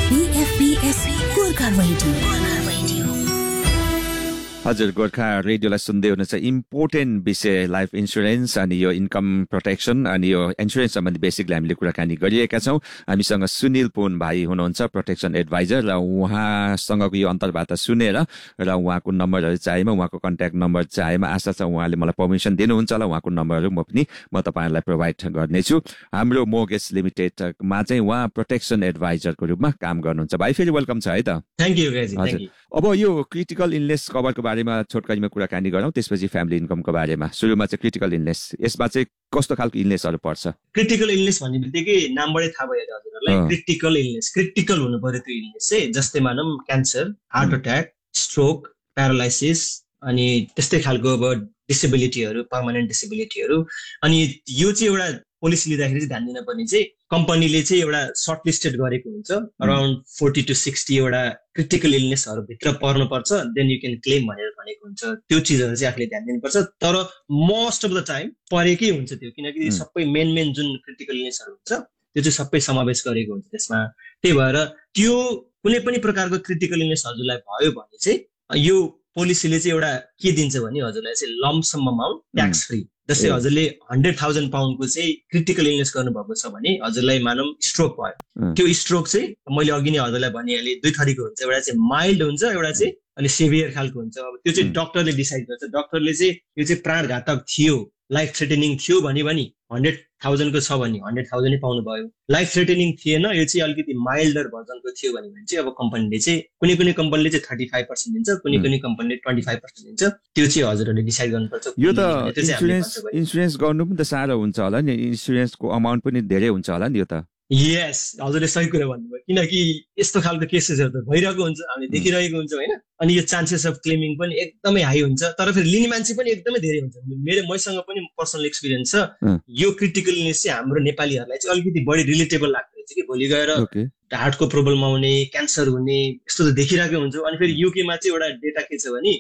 BFBS Gorkha radio. हजुर, गोर्खा रेडियोलाई सुन्दै हुनुहुन्छ। इम्पोर्टेन्ट विषय लाइफ इन्सुरेन्स अनि यो इन्कम प्रोटेक्सन अनि यो इन्सुरेन्स सम्बन्धी बेसिकली हामीले कुराकानी गरिएका छौँ। हामीसँग सुनिल पुन भाइ हुनुहुन्छ, प्रोटेक्सन एडभाइजर, र उहाँसँगको यो अन्तर्वार्ता सुनेर र उहाँको नम्बरहरू चाहेमा, उहाँको कन्ट्याक्ट नम्बर चाहेमा, आशा छ उहाँले मलाई पर्मिसन दिनुहुन्छ होला। उहाँको नम्बरहरू म तपाईँहरूलाई प्रोभाइड गर्नेछु। हाम्रो मोर्गेज लिमिटेडमा चाहिँ उहाँ प्रोटेक्सन एडभाइजरको रूपमा काम गर्नुहुन्छ। भाइ फेरि वेलकम छ है त। थ्याङ्क यू हजुर। अब यो क्रिटिकल इलनेस कभरको बारेमा छोटकरीमा कुराकानी गरौँ, त्यसपछि फ्यामिली इन्कमको बारेमा। सुरुमा चाहिँ क्रिटिकल इलनेस, यसमा चाहिँ कस्तो खालको इलनेसहरू पर्छ? क्रिटिकल इलनेस भन्ने बित्तिकै नामबाटै थाहा भयो हजुरहरूलाई। क्रिटिकल इलनेस, क्रिटिकल हुनु पर्यो त्यो इलनेस चाहिँ। जस्तै मानौँ cancer, heart attack, stroke, paralysis अनि त्यस्तै खालको अब डिसेबिलिटीहरू, पर्मानेन्ट डिसेबिलिटीहरू। अनि यो चाहिँ एउटा पोलिसी लिँदाखेरि चाहिँ ध्यान दिनुपर्ने चाहिँ कम्पनीले चाहिँ एउटा सर्टलिस्टेड गरेको हुन्छ, अराउन्ड 40 to 60 एउटा क्रिटिकल इलनेसहरू भित्र पर्नुपर्छ, देन यु क्यान क्लेम भनेर भनेको हुन्छ। त्यो चिजहरू चाहिँ आफूले ध्यान दिनुपर्छ। तर मोस्ट अफ द टाइम परेकै हुन्छ त्यो, किनकि सबै मेन जुन क्रिटिकल इलनेसहरू हुन्छ त्यो चाहिँ सबै समावेश गरेको हुन्छ त्यसमा। त्यही भएर त्यो कुनै पनि प्रकारको क्रिटिकल इलनेस हजुरलाई भयो भने चाहिँ यो पोलिसीले चाहिँ एउटा के दिन्छ भने हजुरलाई चाहिँ लम्पसम अमाउन्ट ट्याक्स फ्री। जस्तै हजुरले 100,000 पाउन्डको चाहिँ क्रिटिकल इलनेस गर्नुभएको छ भने हजुरलाई मानौँ स्ट्रोक भयो। त्यो स्ट्रोक चाहिँ मैले अघि नै हजुरलाई भनिहालेँ, दुई थरीको हुन्छ। एउटा चाहिँ माइल्ड हुन्छ, एउटा चाहिँ अलि सेभियर खालको हुन्छ। अब त्यो चाहिँ डक्टरले डिसाइड गर्छ। डक्टरले चाहिँ यो चाहिँ प्राणघातक थियो, लाइफ थ्रेटनिङ थियो भने 100,000 को छ भने 100,000 नै पाउनु भयो। लाइफ थ्रेटनिङ थिएन, यो चाहिँ अलिकति माइल्डर भर्जनको थियो भने चाहिँ अब कम्पनीले चाहिँ कुनै कम्पनीले चाहिँ 35% दिन्छ, कुनै कम्पनीले 25% दिन्छ। त्यो चाहिँ हजुरहरूले डिसाइड गर्नुपर्छ। यो त इन्सुरेन्स गर्नु पनि त साह्रो हुन्छ होला नि, इन्सुरेन्सको अमाउन्ट पनि धेरै हुन्छ होला नि यो त। यस, हजुरले सही कुरा भन्नुभयो, किनकि यस्तो खालको केसेसहरू त भइरहेको हुन्छ, हामीले देखिरहेको हुन्छ होइन। अनि यो चान्सेस अफ क्लेमिङ पनि एकदमै हाई हुन्छ, तर फेरि लिने मान्छे पनि एकदमै धेरै हुन्छ। मैसँग पनि पर्सनल एक्सपिरियन्स छ। यो क्रिटिकल इलनेस चाहिँ हाम्रो नेपालीहरूलाई चाहिँ अलिकति बढी रिलेटेबल लाग्दो रहेछ कि भोलि गएर हार्टको प्रब्लम आउने, क्यान्सर हुने, यस्तो त देखिरहेको हुन्छ। अनि फेरि युकेमा चाहिँ एउटा डेटा के छ भने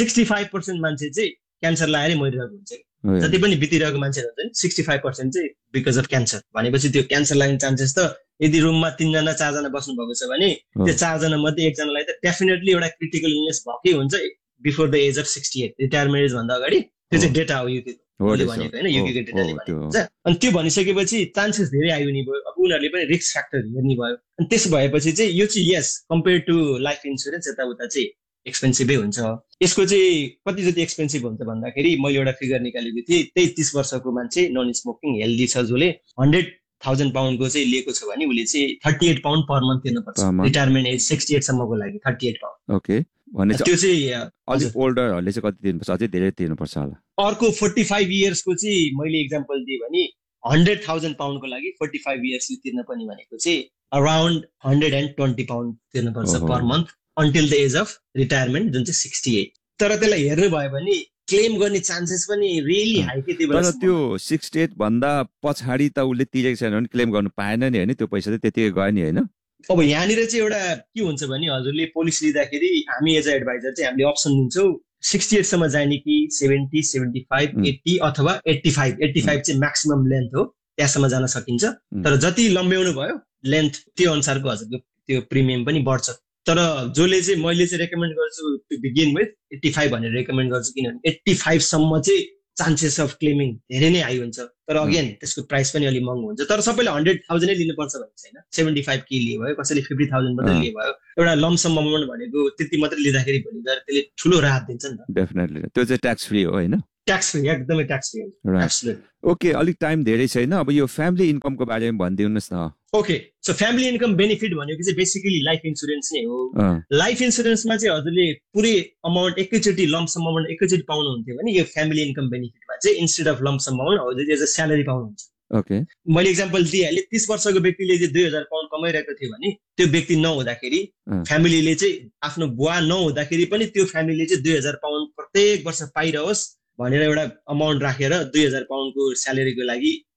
65% मान्छे चाहिँ क्यान्सर लगाएरै मरिरहेको हुन्छ। जति पनि बितिरहेको मान्छेहरू हुन्छ नि 65% चाहिँ बिकज अफ क्यान्सर। भनेपछि त्यो क्यान्सर लाग्ने चान्सेस त यदि रुममा 3 जना 4 जना बस्नु भएको छ भने त्यो 4 जना मध्ये 1 जनालाई त डेफिनेटली एउटा क्रिटिकल इलनेस भएकै हुन्छ before the age of 68, retirement as भन्दा अगाडि। त्यो चाहिँ डेटा हो युके भनेको होइन, युके डेटाले भनेको हुन्छ। अनि त्यो भनिसकेपछि चान्सेस धेरै आइ हुने भयो। अब उनीहरूले पनि रिस्क फ्याक्टर हेर्ने भयो। अनि त्यसो भएपछि चाहिँ यो चाहिँ यस कम्पेयर टु लाइफ इन्सुरेन्स यताउता चाहिँ एक्सपेन्सिभै हुन्छ। यसको चाहिँ कति जति एक्सपेन्सिभ हुन्छ भन्दाखेरि मैले एउटा फिगर निकालेको थिएँ। 33 वर्षको मान्छे नन स्मोकिङ हेल्दी छ जसले 100,000 पाउन्डको चाहिँ लिएको छ भने उसले चाहिँ 38 पाउन्ड पर मन्थ तिर्नुपर्छ। रिटायरमेन्ट एज 68 सम्मको लागि 38 पाउन्ड। ओके, त्यो चाहिँ अझै ओल्डरहरूले चाहिँ कति तिर्नुपर्छ? अझै धेरै तिर्नुपर्छ होला। अर्को 45 इयर्सको चाहिँ मैले इक्जाम्पल दिएँ भने 100,000 पाउन्डको लागि 45 इयर्सले तिर्न पनि भनेको चाहिँ अराउन्ड 120 पाउन्ड तिर्नुपर्छ per month until the age of retirement, जुन चाहिँ 68। तर त्यसलाई हेर्नु भयो भने क्लेम गर्ने चान्सेस पनि रियली हाई के त्यो। तर त्यो 68 भन्दा पछाडि त उसले तिरेको छैन भने क्लेम गर्नु पाएन नि होइन, त्यो पैसा चाहिँ त्यतिकै गयो नि होइन। अब यहाँनिर चाहिँ एउटा के हुन्छ भने हजुरले पोलिसी लिँदाखेरि हामी एज अ एडभाइजर चाहिँ हामीले अप्सन दिन्छौँ 68 सम्म जाने कि 70, 75, 80 अथवा 85। 85 चाहिँ म्याक्सिमम लेन्थ हो, त्यहाँसम्म जान सकिन्छ। तर जति लम्ब्याउनु भयो लेन्थ त्यो अनुसारको हजुरको त्यो प्रिमियम पनि बढ्छ। तर जसले चाहिँ मैले चाहिँ रेकमेन्ड गर्छु टु बिगिन विथ 85 भनेर रेकमेन्ड गर्छु, किनभने 85 सम्म चाहिँ चान्सेस अफ क्लेमिङ धेरै नै हाई हुन्छ। तर अगेन त्यसको प्राइस पनि अलिक महँगो हुन्छ। तर सबैले 100,000 नै लिनुपर्छ भन्ने छैन। 75 के लिए भयो, कसैले 50,000 मात्रै लिए भयो। एउटा लम्पसम अमाउन्ट भनेको त्यति मात्रै लिँदाखेरि भोलि गएर त्यसले ठुलो राहत दिन्छ नि त। डेफिनेटली त्यो चाहिँ ट्याक्स फ्री हो होइन? ट्याक्स फ्री, एकदमै ट्याक्स फ्री हुन्छ। ओके, अलिक टाइम धेरै छैन, अब यो फ्यामिली इन्कमको बारेमा भनिदिनुहोस् न। Okay, so family income benefit भनेको चाहिँ बेसिकली लाइफ इन्सुरेन्स नै हो। लाइफ इन्सुरेन्समा चाहिँ हजुरले पुरै अमाउन्ट एकैचोटि लम्पसम अमाउन्ट एकैचोटि पाउनुहुन्थ्यो भने यो फ्यामिली इन्कम बेनिफिटमा चाहिँ इन्स्टेड अफ लम्पसम अमाउन्ट हजुरले एज अ स्यालेरी पाउनुहुन्छ। ओके, मैले इक्जाम्पल दिइहालेँ। 30 वर्षको व्यक्तिले चाहिँ 2,000 पाउन्ड कमाइरहेको थियो भने त्यो व्यक्ति नहुँदाखेरि फ्यामिलीले चाहिँ आफ्नो बुवा नहुँदाखेरि पनि त्यो फ्यामिलीले चाहिँ 2,000 पाउन्ड प्रत्येक वर्ष पाइरहोस् भनेर एउटा अमाउन्ट राखेर 2,000 पाउन्डको स्यालेरीको लागि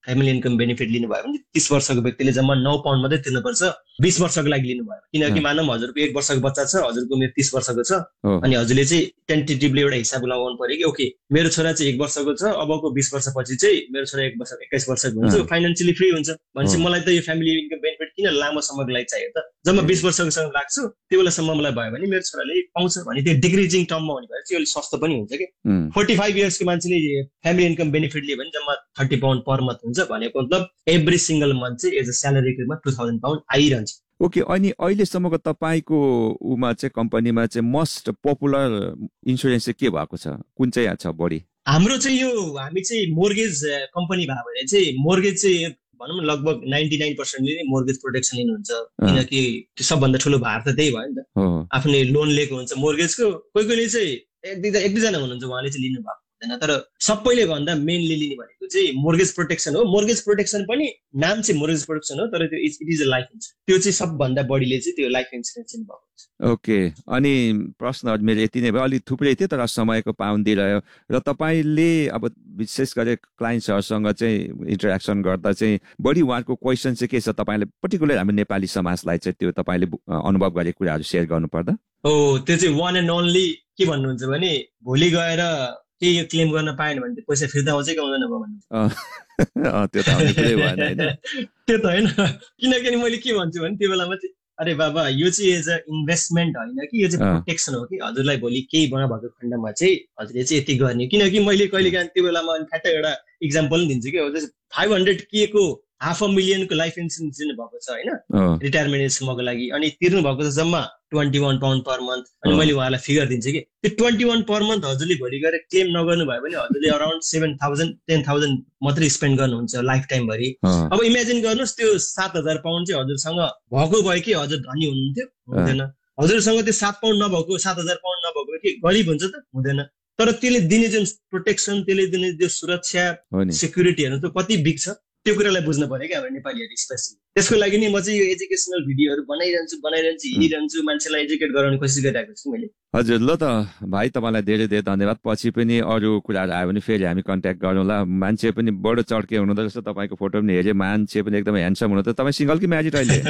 फ्यामिली इन्कम बेनिफिट लिनुभयो भने 30 वर्षको व्यक्तिले जम्मा 9 पाउन्ड मात्रै तिर्नुपर्छ 20 वर्षको लागि लिनुभयो। किनकि मानौँ हजुरको 1 वर्षको बच्चा छ, हजुरको उमेर 30 वर्षको छ, अनि हजुरले चाहिँ टेन्टेटिभली एउटा हिसाब लगाउनु पर्यो कि ओके मेरो छोरा चाहिँ 1 वर्षको छ, अबको 20 वर्षपछि चाहिँ मेरो छोरा 21 वर्षको हुन्छ, फाइनेन्सियली फ्री हुन्छ भनेपछि मलाई त यो फ्यामिली इन्कम बेनिफिट किन लामो समयको लागि चाहियो त, जम्मा 20 वर्षकोसँग राख्छु, त्यो बेलासम्म मलाई भयो भने मेरो छोराले पाउँछ भने त्यो डिक्रिजिङ टर्ममा हुने भएर चाहिँ अलिक सस्तो पनि हुन्छ कि। 45 इयर्सको मान्छेले फ्यामिली इन्कम बेनिफिट लियो भने जम्मा 30 पाउन्ड पर मन्थ हुन्छ, भनेको मतलब एभ्री सिंगल मन्थ चाहिँ एज अ स्यालेरीको रूपमा 2000 पाउन्ड आइरहन्छ। ओके, अनि अहिलेसम्मको तपाईँको उमा चाहिँ कम्पनीमा चाहिँ मोस्ट पपुलर इन्सुरेन्स चाहिँ के भएको छ, कुन चाहिँ छ बढी? हाम्रो चाहिँ यो हामी चाहिँ मोर्गेज कम्पनी भयो भने चाहिँ मोर्गेज चाहिँ भनौँ लगभग 99%ले नै मोर्गेज प्रोटेक्सन लिनुहुन्छ, किनकि त्यो सबभन्दा ठुलो भार त त्यही भयो नि त, आफूले लोन लिएको हुन्छ मोर्गेजको। कोही कोहीले चाहिँ एक दुईजना हुनुहुन्छ उहाँले चाहिँ लिनु भएको हुँदैन, तर सबैले भन्दा मेनली लिने भनेको चाहिँ मोर्गेज प्रोटेक्सन हो। मोर्गेज प्रोटेक्सन पनि नाम चाहिँ मोर्गेज प्रोटेक्सन हो, तर त्यो it is a life insurance, त्यो चाहिँ सबभन्दा बढीले चाहिँ त्यो लाइफ इन्सुरेन्स चाहिँ भएको हुन्छ। ओके, अनि प्रश्नहरू मेरो यति नै भयो, अलिक थुप्रै थियो तर समयको पाबन्दी रह्यो। र तपाईँले अब विशेष गरी क्लाइन्ट्सहरूसँग चाहिँ इन्टरेक्सन गर्दा चाहिँ बढी उहाँको क्वेसन चाहिँ के छ, तपाईँले पर्टिकुलर हाम्रो नेपाली समाजलाई चाहिँ त्यो तपाईँले अनुभव गरेको कुराहरू सेयर गर्नुपर्दा? त्यो चाहिँ वान एन्ड ओन्ली के भन्नुहुन्छ भने भोलि गएर के यो क्लेम गर्न पाएन भने पैसा फिर्ता आउँछ कि आउँदैन भन्नुहुन्छ। त्यो त आउने कुरै भएन हैन, त्यो त होइन, किनकि मैले के भन्छु भने त्यो बेलामा चाहिँ अरे बाबा यो चाहिँ एज अ इन्भेस्टमेन्ट होइन कि, यो चाहिँ प्रोटेक्सन हो कि, हजुरलाई भोलि केही भएको खण्डमा चाहिँ हजुरले चाहिँ यति गर्ने। किनकि मैले कहिले काहीँ त्यो बेलामा फ्याट्टै एउटा इक्जाम्पल दिन्छु कि 500K को 500,000 को लाइफ इन्सुरेन्स दिनु भएको छ होइन, रिटायरमेन्ट एजसम्मको लागि, अनि तिर्नु भएको छ जम्मा 21 पाउन्ड पर मन्थ। अनि मैले उहाँलाई फिगर दिन्छु कि त्यो 21 पर मन्थ हजुरले भोलि गएर क्लेम नगर्नु भयो भने हजुरले अराउन्ड 7,000-10,000 मात्रै स्पेन्ड गर्नुहुन्छ लाइफ टाइम भरि। अब इमेजिन गर्नुहोस् त्यो 7,000 पाउन्ड चाहिँ हजुरसँग भएको भयो कि हजुर धनी हुनुहुन्थ्यो, हुँदैन। हजुरसँग त्यो 7 पाउन्ड नभएको 7,000 पाउन्ड नभएको कि गरिब हुन्छ त, हुँदैन। तर त्यसले दिने जुन प्रोटेक्सन, त्यसले दिने जो सुरक्षा सेक्युरिटीहरू त कति बिग छ, त्यो कुरालाई बुझ्नु पर्यो कि हाम्रो नेपालीहरू स्पेसली। त्यसको लागि नि म चाहिँ यो एजुकेसनल भिडियोहरू बनाइरहन्छु हिँडिरहन्छु, मान्छेलाई एजुकेट गराउने कोसिस गरिरहेको छु मैले। हजुर, ल त भाइ तपाईँलाई धेरै धेरै धन्यवाद। पछि पनि अरू कुराहरू आयो भने फेरि हामी कन्ट्याक्ट गरौँला। मान्छे पनि बडो चड्के हुनुहुँदो रहेछ, तपाईँको फोटो पनि हेरेँ, मान्छे पनि एकदमै ह्यान्डसम हुनुहुँदो। तपाईँ सिङ्गल कि म्यारिड अहिले?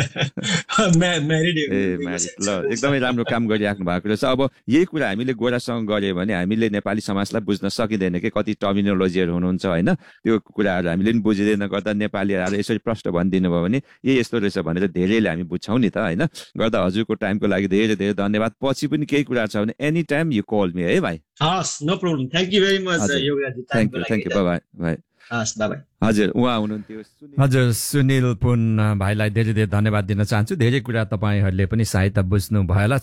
म्यारिड। ए म्यारिड, ल एकदमै राम्रो काम गरिराख्नु भएको रहेछ। अब यही कुरा हामीले गोरासँग गऱ्यो भने हामीले नेपाली समाजलाई बुझ्न सकिँदैन कि कति टर्मिनोलोजीहरू हुनुहुन्छ होइन, त्यो कुराहरू हामीले पनि बुझिँदैन गर्दा नेपालीहरू यसरी प्रश्न भनिदिनु भयो भने यस्तो रहेछ भनेर धेरैले हामी बुझ्छौँ नि त होइन। गर्दा हजुरको टाइमको लागि धेरै धेरै धन्यवाद। पछि पनि केही कुरा छ भने any time you call me है भाइ। हस्, no problem, thank you very much योगराजी। Thank you, by by. हस्, बाई बाई। हजुर, उहाँ हुनुहुन्थ्यो हजुर सुनिल पुन भाइलाई धेरै धेरै धन्यवाद दिन चाहन्छु। धेरै कुरा तपाईँहरूले पनि सायद बुझ्नु भयो होला।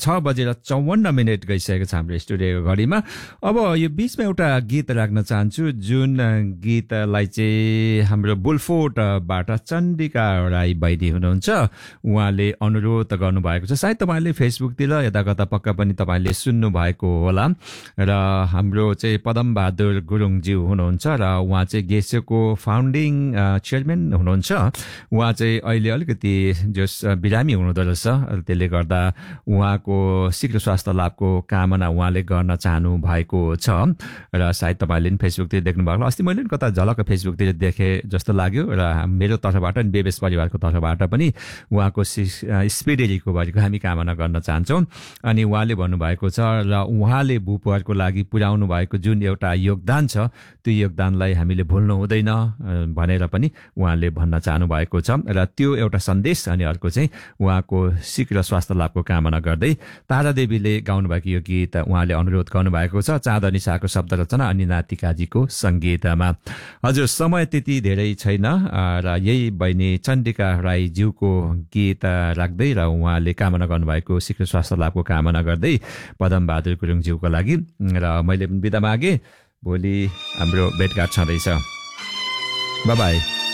6:54 गइसकेको छ हाम्रो स्टुडियोको घडीमा। अब यो बिचमा एउटा गीत राख्न चाहन्छु, जुन गीतलाई चाहिँ हाम्रो बुलफोर्टबाट चण्डिका राई बैदी हुनुहुन्छ, उहाँले अनुरोध गर्नुभएको छ। सायद तपाईँले फेसबुकतिर यता कता पक्का पनि तपाईँले सुन्नु भएको होला। र हाम्रो चाहिँ पदम बहादुर गुरुङज्यू हुनुहुन्छ र उहाँ चाहिँ गेसेको फाउन्डिङ चेयरम्यान हुनुहुन्छ। उहाँ चाहिँ अहिले अलिकति जस बिरामी हुनुहुँदो रहेछ, त्यसले गर्दा उहाँको शीघ्र स्वास्थ्य लाभको कामना उहाँले गर्न चाहनु भएको छ। र सायद तपाईँले पनि फेसबुकतिर देख्नुभएको होला। अस्ति मैले पनि कता झलक फेसबुकतिर देखेँ जस्तो लाग्यो। र मेरो तर्फबाट अनि बेबेस परिवारको तर्फबाट पनि उहाँको स्पिडी रिकभरीको हामी कामना गर्न चाहन्छौँ। अनि उहाँले भन्नुभएको छ र उहाँले भूपरको लागि पुर्याउनु भएको जुन एउटा योगदान छ, त्यो योगदानलाई हामीले भुल्नु हुँदैन भनेर पनि उहाँले भन्न चाहनु भएको छ। र त्यो एउटा सन्देश। अनि अर्को चाहिँ उहाँको शीघ्र स्वास्थ्य लाभको कामना गर्दै तारादेवीले गाउनुभएको यो गीत उहाँले अनुरोध गर्नुभएको छ, चाँदनी शाहको शब्द रचना अनि नाति काजीको सङ्गीतमा। हजुर, समय त्यति धेरै छैन र यही बहिनी चण्डिका राईज्यूको गीत राख्दै र उहाँले कामना गर्नुभएको शीघ्र स्वास्थ्य लाभको कामना गर्दै पदम बहादुर गुरुङज्यूको लागि र मैले पनि बिदा मागेँ। भोलि हाम्रो भेटघाट छँदैछ। By by.